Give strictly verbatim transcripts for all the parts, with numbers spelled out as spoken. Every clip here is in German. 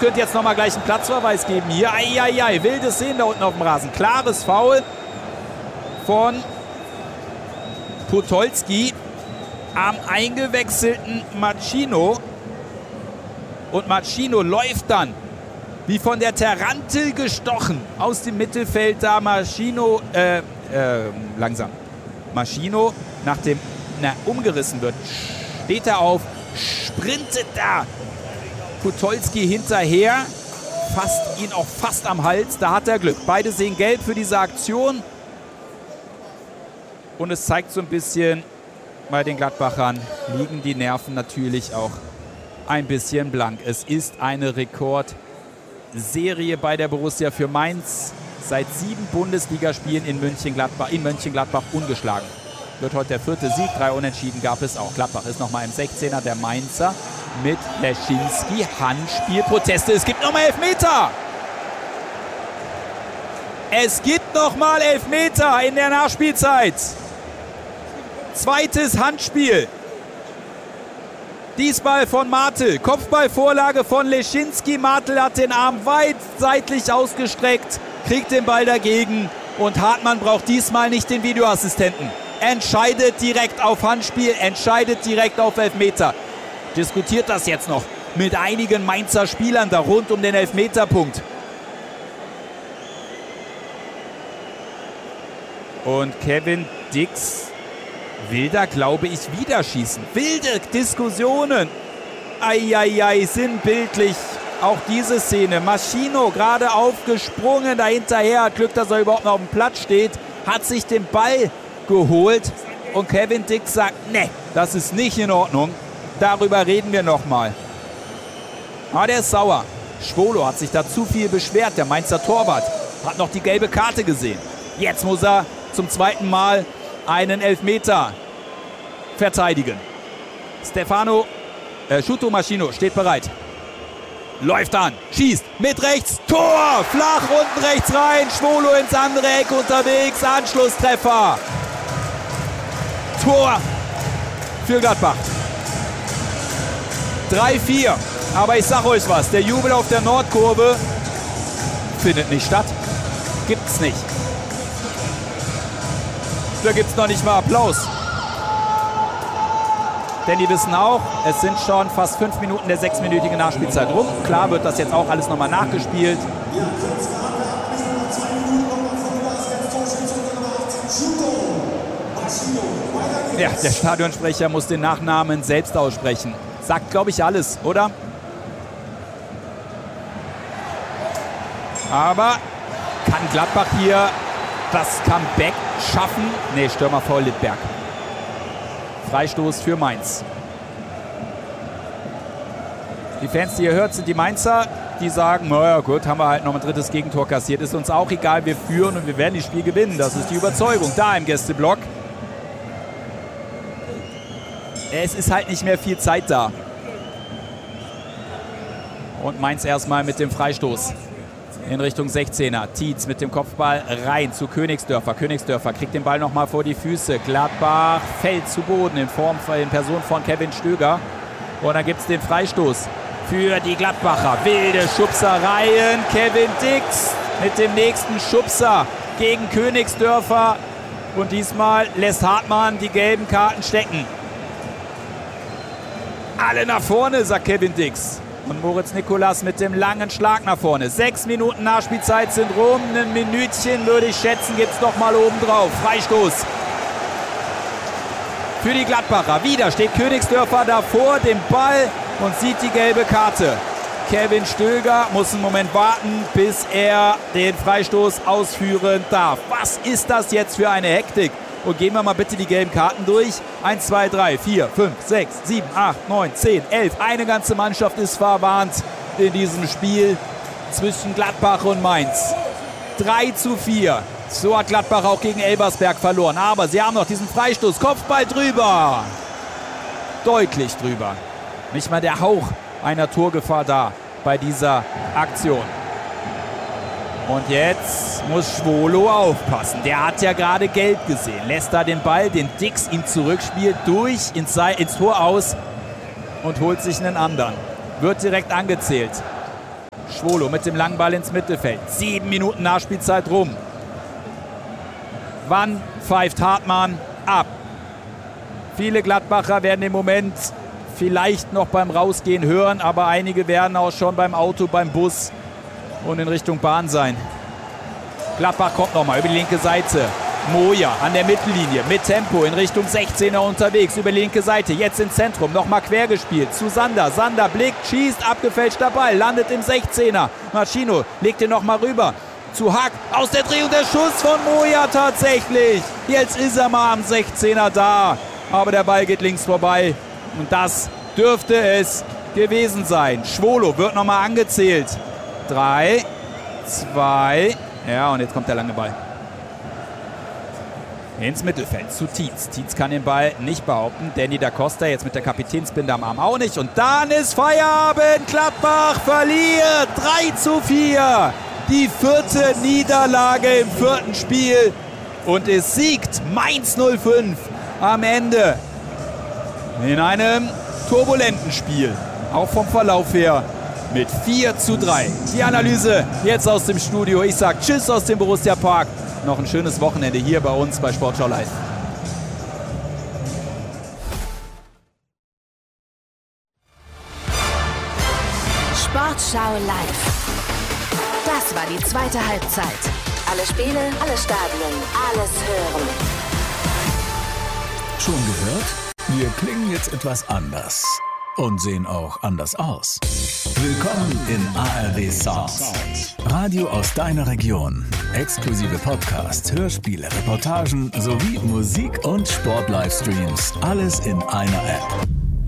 könnte jetzt nochmal gleich einen Platzverweis geben hier. Eieiei, wilde Szenen da unten auf dem Rasen. Klares Foul von Podolski am eingewechselten Machino. Und Machino läuft dann wie von der Tarantel gestochen aus dem Mittelfeld da. Machino, äh, äh, langsam. Machino, nachdem er umgerissen wird, steht er auf, sprintet da Podolski hinterher, fasst ihn auch fast am Hals. Da hat er Glück. Beide sehen gelb für diese Aktion. Und es zeigt so ein bisschen, bei den Gladbachern liegen die Nerven natürlich auch ein bisschen blank. Es ist eine Rekordserie bei der Borussia für Mainz. Seit sieben Bundesligaspielen in Mönchengladbach, in Mönchengladbach ungeschlagen. Wird heute der vierte Sieg, drei Unentschieden gab es auch. Gladbach ist nochmal im sechzehner, der Mainzer mit Leschinski. Handspiel, Proteste, es gibt nochmal Elfmeter! Es gibt nochmal Elfmeter in der Nachspielzeit. Zweites Handspiel. Diesmal von Martel. Kopfballvorlage von Leschinski. Martel hat den Arm weit seitlich ausgestreckt, kriegt den Ball dagegen und Hartmann braucht diesmal nicht den Videoassistenten. Entscheidet direkt auf Handspiel, entscheidet direkt auf Elfmeter. Diskutiert das jetzt noch mit einigen Mainzer Spielern da rund um den Elfmeterpunkt. Und Kevin Dix will da, glaube ich, wieder schießen. Wilde Diskussionen. Eieiei, sinnbildlich auch diese Szene. Machino gerade aufgesprungen, dahinterher hat Glück, dass er überhaupt noch auf dem Platz steht. Hat sich den Ball geholt und Kevin Dix sagt, ne, das ist nicht in Ordnung. Darüber reden wir nochmal. Aber der ist sauer. Schwolo hat sich da zu viel beschwert. Der Mainzer Torwart hat noch die gelbe Karte gesehen. Jetzt muss er zum zweiten Mal einen Elfmeter verteidigen. Stefano äh, Shuto Machino steht bereit. Läuft an, schießt mit rechts, Tor! Flach unten rechts rein, Schwolo ins andere Eck unterwegs, Anschlusstreffer. Tor für Gladbach. drei vier. Aber ich sag euch was, der Jubel auf der Nordkurve findet nicht statt. Gibt's nicht. Da gibt's noch nicht mal Applaus. Denn die wissen auch, es sind schon fast fünf Minuten der sechsminütigen Nachspielzeit rum. Klar wird das jetzt auch alles nochmal nachgespielt. Ja, der Stadionsprecher muss den Nachnamen selbst aussprechen. Sagt, glaube ich, alles, oder? Aber kann Gladbach hier das Comeback schaffen? Ne, Stürmer vor Littberg. Freistoß für Mainz. Die Fans, die ihr hört, sind die Mainzer, die sagen, naja gut, haben wir halt noch ein drittes Gegentor kassiert. Ist uns auch egal, wir führen und wir werden das Spiel gewinnen. Das ist die Überzeugung da im Gästeblock. Es ist halt nicht mehr viel Zeit da. Und Mainz erstmal mit dem Freistoß in Richtung sechzehner. Tietz mit dem Kopfball rein zu Königsdörfer. Königsdörfer kriegt den Ball nochmal vor die Füße. Gladbach fällt zu Boden in Form in Person von Kevin Stöger. Und dann gibt es den Freistoß für die Gladbacher. Wilde Schubsereien. Kevin Dix mit dem nächsten Schubser gegen Königsdörfer. Und diesmal lässt Hartmann die gelben Karten stecken. Alle nach vorne, sagt Kevin Dix. Und Moritz Nikolas mit dem langen Schlag nach vorne. Sechs Minuten Nachspielzeit sind rum. Ein Minütchen, würde ich schätzen, gibt es noch mal oben drauf. Freistoß für die Gladbacher. Wieder steht Königsdörfer davor, dem Ball und sieht die gelbe Karte. Kevin Stöger muss einen Moment warten, bis er den Freistoß ausführen darf. Was ist das jetzt für eine Hektik? Und gehen wir mal bitte die gelben Karten durch. eins, zwei, drei, vier, fünf, sechs, sieben, acht, neun, zehn, elf. Eine ganze Mannschaft ist verwarnt in diesem Spiel zwischen Gladbach und Mainz. drei zu vier. So hat Gladbach auch gegen Elversberg verloren. Aber sie haben noch diesen Freistoß. Kopfball drüber. Deutlich drüber. Nicht mal der Hauch einer Torgefahr da bei dieser Aktion. Und jetzt muss Schwolo aufpassen. Der hat ja gerade gelb gesehen. Lässt da den Ball, den Dix ihm zurückspielt, durch ins, ins Tor aus und holt sich einen anderen. Wird direkt angezählt. Schwolo mit dem langen Ball ins Mittelfeld. Sieben Minuten Nachspielzeit rum. Wann pfeift Hartmann ab? Viele Gladbacher werden im Moment vielleicht noch beim Rausgehen hören, aber einige werden auch schon beim Auto, beim Bus und in Richtung Bahn sein. Gladbach kommt nochmal über die linke Seite. Moja an der Mittellinie mit Tempo in Richtung sechzehner unterwegs. Über die linke Seite, jetzt ins Zentrum, nochmal quer gespielt zu Sander. Sander blickt, schießt, abgefälschter Ball, landet im sechzehner. Machino legt ihn nochmal rüber zu Hack. Aus der Drehung der Schuss von Moja tatsächlich. Jetzt ist er mal am sechzehner da. Aber der Ball geht links vorbei. Und das dürfte es gewesen sein. Schwolo wird nochmal angezählt. Drei, zwei, ja, und jetzt kommt der lange Ball. Ins Mittelfeld zu Tietz. Tietz kann den Ball nicht behaupten. Danny da Costa jetzt mit der Kapitänsbinde am Arm auch nicht. Und dann ist Feierabend. Gladbach verliert drei zu vier. Die vierte Niederlage im vierten Spiel. Und es siegt Mainz null fünf am Ende. In einem turbulenten Spiel. Auch vom Verlauf her mit vier zu drei. Die Analyse jetzt aus dem Studio. Ich sage Tschüss aus dem Borussia Park. Noch ein schönes Wochenende hier bei uns bei Sportschau Live. Sportschau Live. Das war die zweite Halbzeit. Alle Spiele, alle Stadien, alles hören. Schon gehört? Wir klingen jetzt etwas anders. Und sehen auch anders aus. Willkommen in A R D Sounds. Radio aus deiner Region. Exklusive Podcasts, Hörspiele, Reportagen sowie Musik- und Sport-Livestreams. Alles in einer App.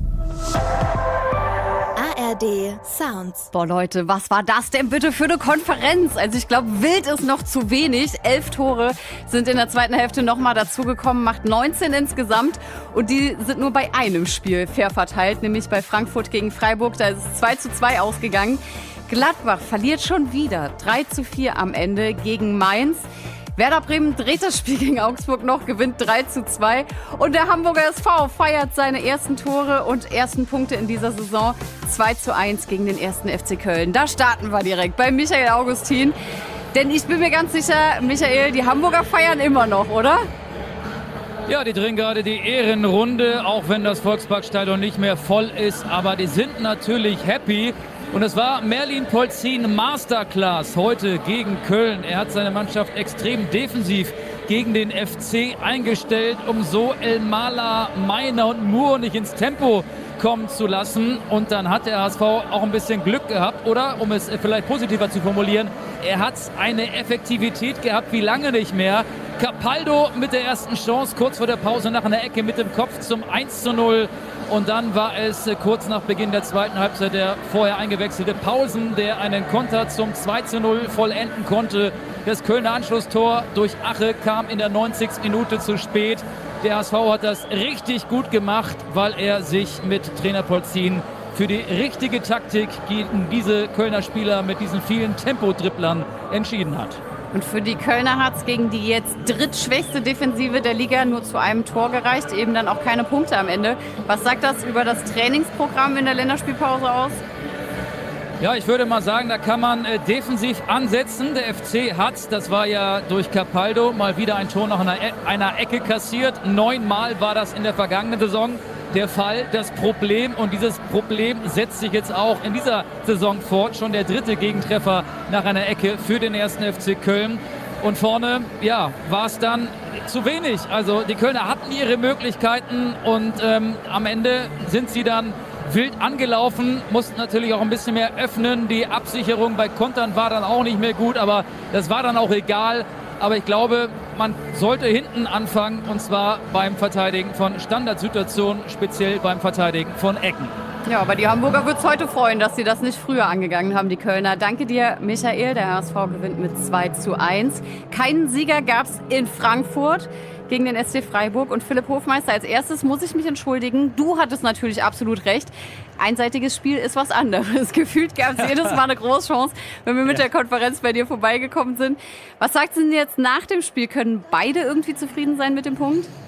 A R D Sounds. Boah Leute, was war das denn bitte für eine Konferenz? Also ich glaube, wild ist noch zu wenig. Elf Tore sind in der zweiten Hälfte nochmal dazugekommen, macht neunzehn insgesamt. Und die sind nur bei einem Spiel fair verteilt, nämlich bei Frankfurt gegen Freiburg. Da ist es zwei zu zwei ausgegangen. Gladbach verliert schon wieder drei zu vier am Ende gegen Mainz. Werder Bremen dreht das Spiel gegen Augsburg noch, gewinnt drei zu zwei. Und der Hamburger S V feiert seine ersten Tore und ersten Punkte in dieser Saison. zwei zu eins gegen den ersten F C Köln. Da starten wir direkt bei Michael Augustin. Denn ich bin mir ganz sicher, Michael, die Hamburger feiern immer noch, oder? Ja, die drehen gerade die Ehrenrunde, auch wenn das Volksparkstadion nicht mehr voll ist. Aber die sind natürlich happy. Und es war Merlin Polzin Masterclass heute gegen Köln. Er hat seine Mannschaft extrem defensiv gegen den F C eingestellt, um so Elmala, Meiner und Moore nicht ins Tempo kommen zu lassen. Und dann hat der H S V auch ein bisschen Glück gehabt. Oder, um es vielleicht positiver zu formulieren, er hat eine Effektivität gehabt wie lange nicht mehr. Capaldo mit der ersten Chance, kurz vor der Pause nach einer Ecke mit dem Kopf zum eins zu null. Und dann war es kurz nach Beginn der zweiten Halbzeit der vorher eingewechselte Pausen, der einen Konter zum zwei zu null vollenden konnte. Das Kölner Anschlusstor durch Ache kam in der neunzigsten Minute zu spät. Der H S V hat das richtig gut gemacht, weil er sich mit Trainer Polzin für die richtige Taktik gegen diese Kölner Spieler mit diesen vielen Tempodribblern entschieden hat. Und für die Kölner hat es gegen die jetzt drittschwächste Defensive der Liga nur zu einem Tor gereicht. Eben dann auch keine Punkte am Ende. Was sagt das über das Trainingsprogramm in der Länderspielpause aus? Ja, ich würde mal sagen, da kann man äh, defensiv ansetzen. Der F C hat, das war ja durch Capaldo, mal wieder ein Tor nach einer, e- einer Ecke kassiert. Neunmal war das in der vergangenen Saison der Fall. Das Problem, und dieses Problem setzt sich jetzt auch in dieser Saison fort. Schon der dritte Gegentreffer nach einer Ecke für den ersten F C Köln. Und vorne, ja, war es dann zu wenig. Also die Kölner hatten ihre Möglichkeiten und ähm, am Ende sind sie dann wild angelaufen, mussten natürlich auch ein bisschen mehr öffnen. Die Absicherung bei Kontern war dann auch nicht mehr gut, aber das war dann auch egal. Aber ich glaube, man sollte hinten anfangen, und zwar beim Verteidigen von Standardsituationen, speziell beim Verteidigen von Ecken. Ja, aber die Hamburger wird es heute freuen, dass sie das nicht früher angegangen haben, die Kölner. Danke dir, Michael. Der H S V gewinnt mit zwei zu eins. Keinen Sieger gab es in Frankfurt gegen den S C Freiburg. Und Philipp Hofmeister, als erstes muss ich mich entschuldigen. Du hattest natürlich absolut recht. Einseitiges Spiel ist was anderes. Gefühlt gab es jedes Mal eine Großchance, wenn wir mit ja. der Konferenz bei dir vorbeigekommen sind. Was sagst du denn jetzt nach dem Spiel? Können beide irgendwie zufrieden sein mit dem Punkt?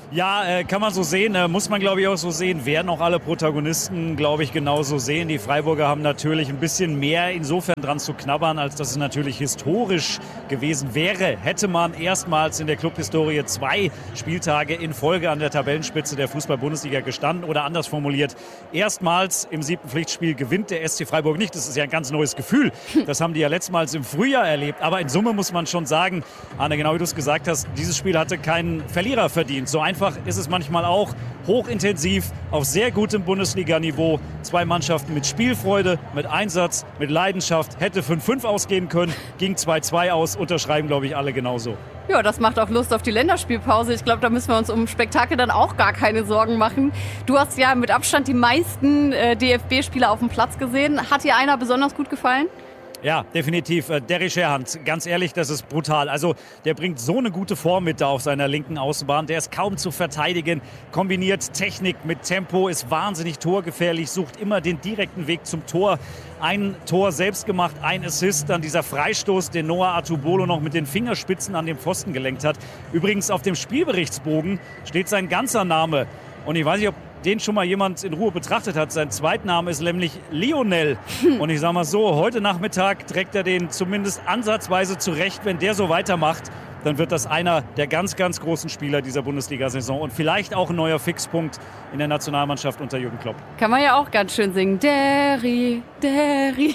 Ja, äh, kann man so sehen, äh, muss man glaube ich auch so sehen, werden auch alle Protagonisten glaube ich genauso sehen. Die Freiburger haben natürlich ein bisschen mehr insofern dran zu knabbern, als dass es natürlich historisch gewesen wäre. Hätte man erstmals in der Clubhistorie zwei Spieltage in Folge an der Tabellenspitze der Fußball-Bundesliga gestanden oder anders formuliert, erstmals im siebten Pflichtspiel gewinnt der S C Freiburg nicht. Das ist ja ein ganz neues Gefühl. Das haben die ja letztmals im Frühjahr erlebt. Aber in Summe muss man schon sagen, Arne, genau wie du es gesagt hast, dieses Spiel hatte keinen Verlierer verdient. So einfach ist es manchmal auch, hochintensiv, auf sehr gutem Bundesliga-Niveau. Zwei Mannschaften mit Spielfreude, mit Einsatz, mit Leidenschaft. Hätte fünf fünf ausgehen können, ging zwei zwei aus, unterschreiben, glaube ich, alle genauso. Ja, das macht auch Lust auf die Länderspielpause. Ich glaube, da müssen wir uns um Spektakel dann auch gar keine Sorgen machen. Du hast ja mit Abstand die meisten äh, D F B-Spieler auf dem Platz gesehen. Hat dir einer besonders gut gefallen? Ja, definitiv. Derry Scherhand, ganz ehrlich, das ist brutal. Also der bringt so eine gute Form mit da auf seiner linken Außenbahn. Der ist kaum zu verteidigen, kombiniert Technik mit Tempo, ist wahnsinnig torgefährlich, sucht immer den direkten Weg zum Tor. Ein Tor selbst gemacht, ein Assist, dann dieser Freistoß, den Noah Atubolo noch mit den Fingerspitzen an den Pfosten gelenkt hat. Übrigens auf dem Spielberichtsbogen steht sein ganzer Name. Und ich weiß nicht, ob den schon mal jemand in Ruhe betrachtet hat. Sein Zweitname ist nämlich Lionel. Und ich sage mal so, heute Nachmittag trägt er den zumindest ansatzweise zurecht. Wenn der so weitermacht, dann wird das einer der ganz, ganz großen Spieler dieser Bundesliga-Saison und vielleicht auch ein neuer Fixpunkt in der Nationalmannschaft unter Jürgen Klopp. Kann man ja auch ganz schön singen. Derry, Derry.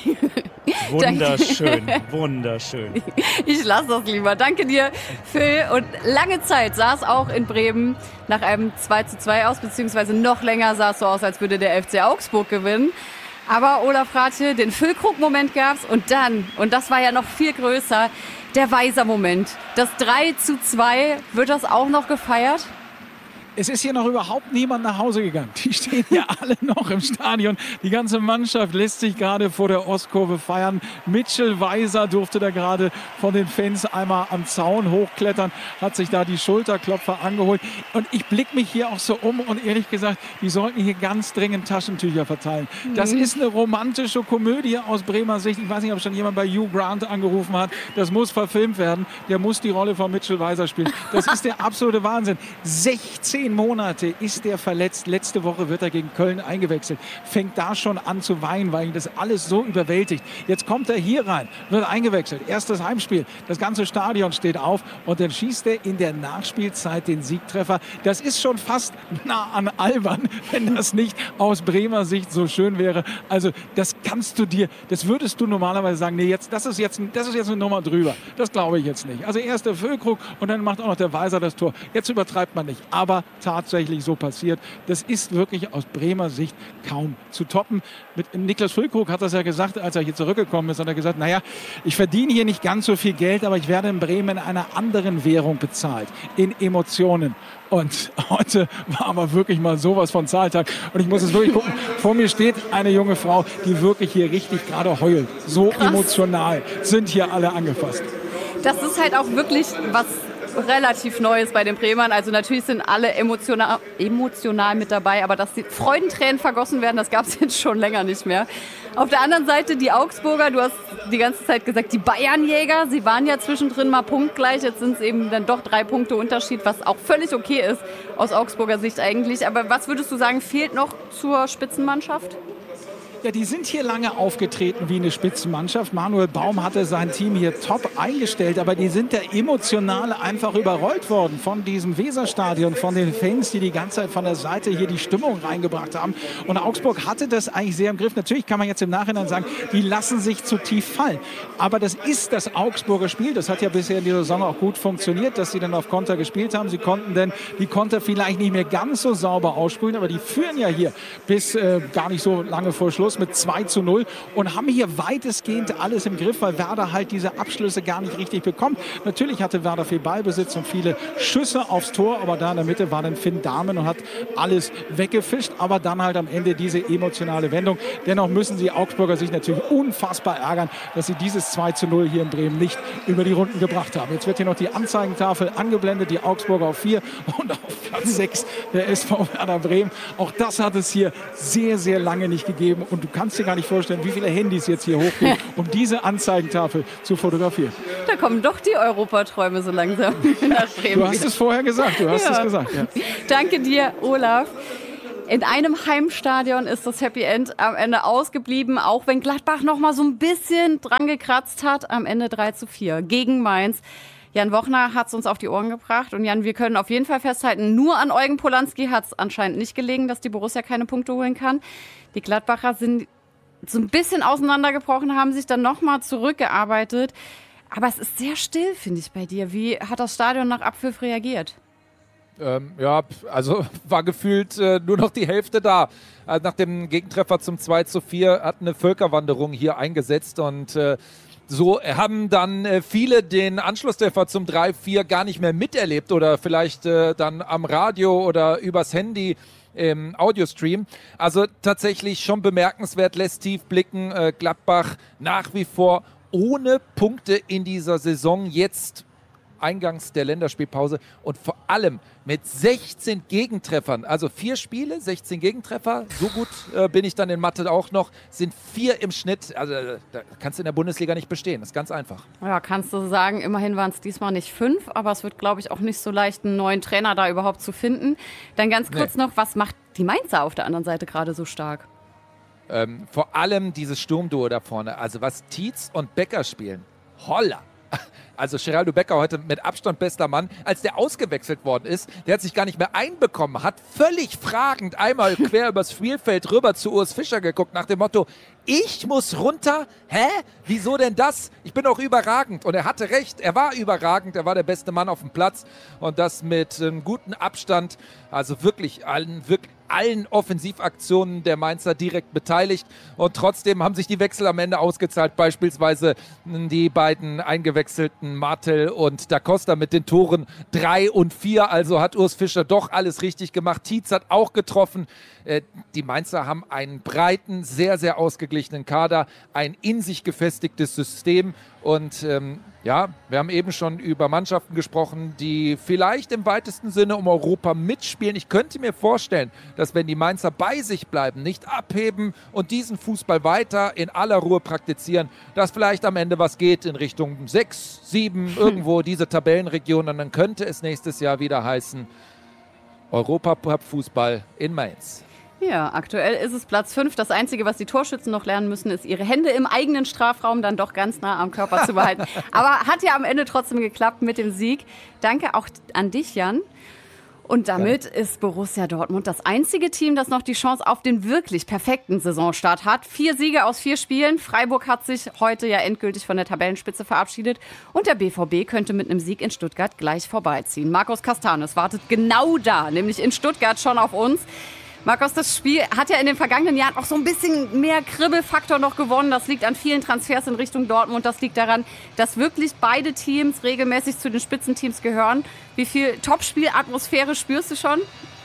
Wunderschön, wunderschön. Ich lasse das lieber. Danke dir, Phil. Und lange Zeit sah es auch in Bremen nach einem zwei zu zwei aus, beziehungsweise noch länger sah es so aus, als würde der F C Augsburg gewinnen. Aber Olaf Rathe, den Füllkrug-Moment gab es und dann, und das war ja noch viel größer, der Weiser-Moment. Das drei zu zwei, wird das auch noch gefeiert? Es ist hier noch überhaupt niemand nach Hause gegangen. Die stehen ja alle noch im Stadion. Die ganze Mannschaft lässt sich gerade vor der Ostkurve feiern. Mitchell Weiser durfte da gerade von den Fans einmal am Zaun hochklettern, hat sich da die Schulterklopfer angeholt. Und ich blicke mich hier auch so um und ehrlich gesagt, die sollten hier ganz dringend Taschentücher verteilen. Mhm. Das ist eine romantische Komödie aus Bremer Sicht. Ich weiß nicht, ob schon jemand bei Hugh Grant angerufen hat. Das muss verfilmt werden. Der muss die Rolle von Mitchell Weiser spielen. Das ist der absolute Wahnsinn. sechzehn Monate ist der verletzt. Letzte Woche wird er gegen Köln eingewechselt. Fängt da schon an zu weinen, weil ihn das alles so überwältigt. Jetzt kommt er hier rein, wird eingewechselt. Erstes Heimspiel. Das ganze Stadion steht auf und dann schießt er in der Nachspielzeit den Siegtreffer. Das ist schon fast nah an albern, wenn das nicht aus Bremer Sicht so schön wäre. Also das kannst du dir, das würdest du normalerweise sagen, nee, jetzt, das ist jetzt, das ist jetzt eine Nummer drüber. Das glaube ich jetzt nicht. Also erst der Füllkrug und dann macht auch noch der Weiser das Tor. Jetzt übertreibt man nicht. Aber tatsächlich so passiert. Das ist wirklich aus Bremer Sicht kaum zu toppen. Mit Niklas Füllkrug hat das ja gesagt, als er hier zurückgekommen ist, hat er gesagt, naja, ich verdiene hier nicht ganz so viel Geld, aber ich werde in Bremen in einer anderen Währung bezahlt, in Emotionen. Und heute war aber wirklich mal sowas von Zahltag. Und ich muss es wirklich gucken, vor mir steht eine junge Frau, die wirklich hier richtig gerade heult. So Krass. Emotional sind hier alle angefasst. Das ist halt auch wirklich was relativ Neues bei den Bremern. Also natürlich sind alle emotional, emotional mit dabei, aber dass die Freudentränen vergossen werden, das gab es jetzt schon länger nicht mehr. Auf der anderen Seite die Augsburger, du hast die ganze Zeit gesagt, die Bayernjäger, sie waren ja zwischendrin mal punktgleich, jetzt sind es eben dann doch drei Punkte Unterschied, was auch völlig okay ist aus Augsburger Sicht eigentlich. Aber was würdest du sagen, fehlt noch zur Spitzenmannschaft? Ja, die sind hier lange aufgetreten wie eine Spitzenmannschaft. Manuel Baum hatte sein Team hier top eingestellt, aber die sind da emotional einfach überrollt worden von diesem Weserstadion, von den Fans, die die ganze Zeit von der Seite hier die Stimmung reingebracht haben. Und Augsburg hatte das eigentlich sehr im Griff. Natürlich kann man jetzt im Nachhinein sagen, die lassen sich zu tief fallen. Aber das ist das Augsburger Spiel. Das hat ja bisher in dieser Saison auch gut funktioniert, dass sie dann auf Konter gespielt haben. Sie konnten denn die Konter vielleicht nicht mehr ganz so sauber ausspielen, aber die führen ja hier bis äh, gar nicht so lange vor Schluss mit zwei zu null und haben hier weitestgehend alles im Griff, weil Werder halt diese Abschlüsse gar nicht richtig bekommt. Natürlich hatte Werder viel Ballbesitz und viele Schüsse aufs Tor, aber da in der Mitte war dann Finn Dahmen und hat alles weggefischt, aber dann halt am Ende diese emotionale Wendung. Dennoch müssen sie Augsburger sich natürlich unfassbar ärgern, dass sie dieses zwei zu null hier in Bremen nicht über die Runden gebracht haben. Jetzt wird hier noch die Anzeigentafel angeblendet, die Augsburger auf vier und auf Platz sechs der S V Werder Bremen. Auch das hat es hier sehr, sehr lange nicht gegeben und du kannst dir gar nicht vorstellen, wie viele Handys jetzt hier hochgehen, um diese Anzeigentafel zu fotografieren. Da kommen doch die Europaträume so langsam nach Bremen. Du hast es vorher gesagt, du hast ja. es gesagt. Ja. Danke dir, Olaf. In einem Heimstadion ist das Happy End am Ende ausgeblieben, auch wenn Gladbach noch mal so ein bisschen dran gekratzt hat. Am Ende drei zu vier gegen Mainz. Jan Wochner hat es uns auf die Ohren gebracht. Und Jan, wir können auf jeden Fall festhalten, nur an Eugen Polanski hat es anscheinend nicht gelegen, dass die Borussia keine Punkte holen kann. Die Gladbacher sind so ein bisschen auseinandergebrochen, haben sich dann noch mal zurückgearbeitet. Aber es ist sehr still, finde ich, bei dir. Wie hat das Stadion nach Abpfiff reagiert? Ähm, ja, also war gefühlt äh, nur noch die Hälfte da. Also nach dem Gegentreffer zum zwei zu vier hat eine Völkerwanderung hier eingesetzt und äh, so haben dann äh, viele den Anschlusstreffer zum drei vier gar nicht mehr miterlebt oder vielleicht äh, dann am Radio oder übers Handy im Audiostream. Also tatsächlich schon bemerkenswert, lässt tief blicken. Äh, Gladbach nach wie vor ohne Punkte in dieser Saison, jetzt eingangs der Länderspielpause und vor allem mit sechzehn Gegentreffern, also vier Spiele, sechzehn Gegentreffer, so gut äh, bin ich dann in Mathe auch noch, sind vier im Schnitt, also da kannst du in der Bundesliga nicht bestehen, das ist ganz einfach. Ja, kannst du sagen, immerhin waren es diesmal nicht fünf, aber es wird, glaube ich, auch nicht so leicht, einen neuen Trainer da überhaupt zu finden. Dann ganz kurz nee. noch, was macht die Mainzer auf der anderen Seite gerade so stark? Ähm, vor allem dieses Sturmduo da vorne, also was Tietz und Becker spielen, holla! Also Geraldo Becker heute mit Abstand bester Mann, als der ausgewechselt worden ist, der hat sich gar nicht mehr einbekommen, hat völlig fragend einmal quer übers Spielfeld rüber zu Urs Fischer geguckt nach dem Motto, ich muss runter? Hä? Wieso denn das? Ich bin doch überragend. Und er hatte recht, er war überragend, er war der beste Mann auf dem Platz und das mit einem guten Abstand, also wirklich allen, wirklich allen Offensivaktionen der Mainzer direkt beteiligt und trotzdem haben sich die Wechsel am Ende ausgezahlt, beispielsweise die beiden eingewechselten Martel und Da Costa mit den Toren drei und vier, also hat Urs Fischer doch alles richtig gemacht. Tietz hat auch getroffen. Die Mainzer haben einen breiten, sehr, sehr ausgeglichenen Kader, ein in sich gefestigtes System und ähm, ja, wir haben eben schon über Mannschaften gesprochen, die vielleicht im weitesten Sinne um Europa mitspielen. Ich könnte mir vorstellen, dass wenn die Mainzer bei sich bleiben, nicht abheben und diesen Fußball weiter in aller Ruhe praktizieren, dass vielleicht am Ende was geht in Richtung sechs, sieben, irgendwo diese Tabellenregion und dann könnte es nächstes Jahr wieder heißen Europacup-Fußball in Mainz. Ja, aktuell ist es Platz fünf. Das Einzige, was die Torschützen noch lernen müssen, ist, ihre Hände im eigenen Strafraum dann doch ganz nah am Körper zu behalten. Aber hat ja am Ende trotzdem geklappt mit dem Sieg. Danke auch an dich, Jan. Und damit ja. ist Borussia Dortmund das einzige Team, das noch die Chance auf den wirklich perfekten Saisonstart hat. Vier Siege aus vier Spielen. Freiburg hat sich heute ja endgültig von der Tabellenspitze verabschiedet. Und der B V B könnte mit einem Sieg in Stuttgart gleich vorbeiziehen. Markus Castanes wartet genau da, nämlich in Stuttgart schon auf uns. Markus, das Spiel hat ja in den vergangenen Jahren auch so ein bisschen mehr Kribbelfaktor noch gewonnen. Das liegt an vielen Transfers in Richtung Dortmund. Das liegt daran, dass wirklich beide Teams regelmäßig zu den Spitzenteams gehören. Wie viel Topspielatmosphäre spürst du schon?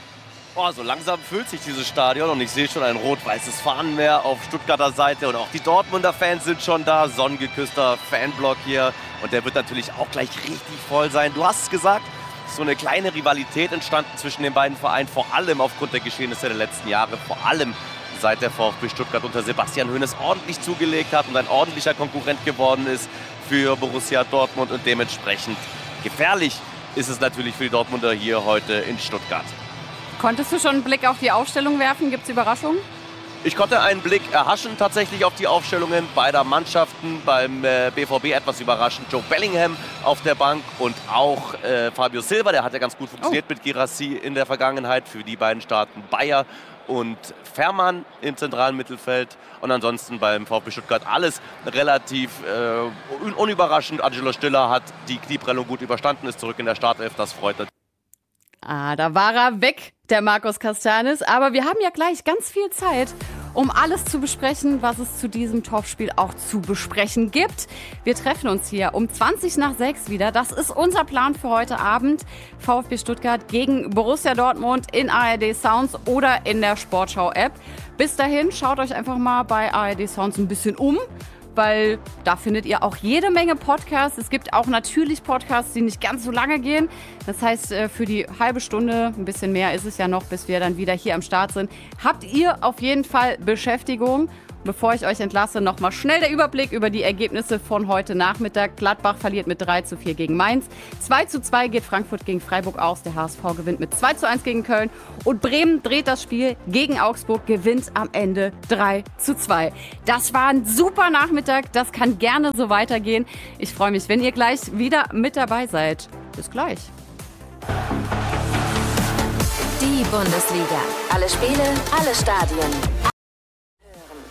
Oh, so langsam füllt sich dieses Stadion und ich sehe schon ein rot-weißes Fahnenmeer auf Stuttgarter Seite und auch die Dortmunder Fans sind schon da. Sonnengeküsster Fanblock hier und der wird natürlich auch gleich richtig voll sein. Du hast es gesagt. So eine kleine Rivalität entstanden zwischen den beiden Vereinen, vor allem aufgrund der Geschehnisse der letzten Jahre, vor allem seit der VfB Stuttgart unter Sebastian Hoeneß ordentlich zugelegt hat und ein ordentlicher Konkurrent geworden ist für Borussia Dortmund und dementsprechend gefährlich ist es natürlich für die Dortmunder hier heute in Stuttgart. Konntest du schon einen Blick auf die Aufstellung werfen? Gibt es Überraschungen? Ich konnte einen Blick erhaschen tatsächlich auf die Aufstellungen beider Mannschaften. Beim äh, B V B etwas überraschend Joe Bellingham auf der Bank und auch äh, Fabio Silva, der hat ja ganz gut funktioniert oh. mit Girassi in der Vergangenheit. Für die beiden starten Bayer und Fährmann im zentralen Mittelfeld. Und ansonsten beim VfB Stuttgart alles relativ äh, un unüberraschend. Angelo Stiller hat die Knieprellung gut überstanden, ist zurück in der Startelf, das freut natürlich. Ah, da war er weg, der Markus Castanes. Aber wir haben ja gleich ganz viel Zeit, um alles zu besprechen, was es zu diesem Topspiel auch zu besprechen gibt. Wir treffen uns hier um zwanzig nach sechs wieder. Das ist unser Plan für heute Abend. VfB Stuttgart gegen Borussia Dortmund in A R D Sounds oder in der Sportschau-App. Bis dahin, schaut euch einfach mal bei A R D Sounds ein bisschen um, weil da findet ihr auch jede Menge Podcasts. Es gibt auch natürlich Podcasts, die nicht ganz so lange gehen. Das heißt, für die halbe Stunde, ein bisschen mehr ist es ja noch, bis wir dann wieder hier am Start sind, habt ihr auf jeden Fall Beschäftigung. bevor ich euch entlasse, nochmal schnell der Überblick über die Ergebnisse von heute Nachmittag. Gladbach verliert mit drei zu vier gegen Mainz. zwei zu zwei geht Frankfurt gegen Freiburg aus. Der H S V gewinnt mit zwei zu eins gegen Köln. Und Bremen dreht das Spiel gegen Augsburg, gewinnt am Ende drei zu zwei. Das war ein super Nachmittag. Das kann gerne so weitergehen. Ich freue mich, wenn ihr gleich wieder mit dabei seid. Bis gleich. Die Bundesliga. Alle Spiele, alle Stadien.